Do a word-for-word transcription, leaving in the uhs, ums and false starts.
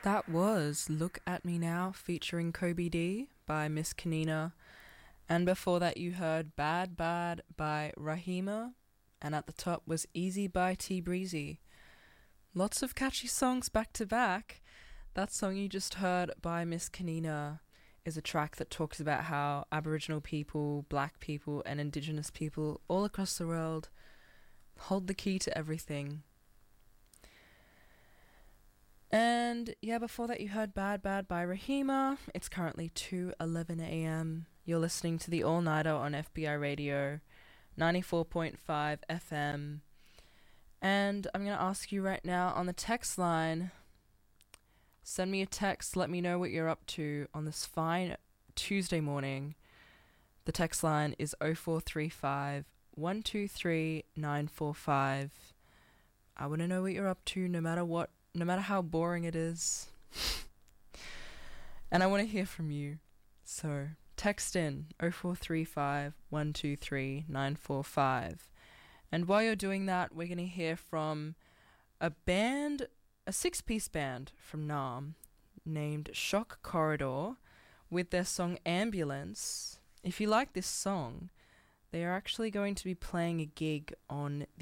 That was Look at Me Now featuring Kobe D by Miss Kanina. And before that, you heard Bad Bad by Rahima. And at the top was Easy by T Breezy. Lots of catchy songs back to back. That song you just heard by Miss Kanina is a track that talks about how Aboriginal people, black people, and Indigenous people all across the world hold the key to everything. And yeah, before that you heard Bad Bad by Rahima. It's currently two eleven a.m. You're listening to the All Nighter on F B I Radio, ninety-four point five F M. And I'm going to ask you right now on the text line, send me a text, let me know what you're up to on this fine Tuesday morning. The text line is oh four three five, one two three, nine four five. I want to know what you're up to no matter what, no matter how boring it is. And I want to hear from you. So text in oh four three five, one two three, nine four five. And while you're doing that, we're going to hear from a band, a six-piece band from Naarm named Shock Corridor with their song Ambulance. If you like this song, they are actually going to be playing a gig on the